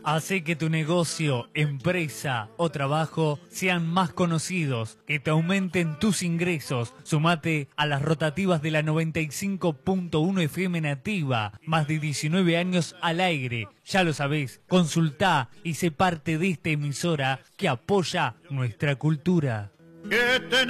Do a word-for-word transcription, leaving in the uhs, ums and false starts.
Hace que tu negocio, empresa o trabajo sean más conocidos, que te aumenten tus ingresos. Sumate a las rotativas de la noventa y cinco punto uno F M Nativa. Más de diecinueve años al aire. Ya lo sabés, consultá y sé parte de esta emisora que apoya nuestra cultura.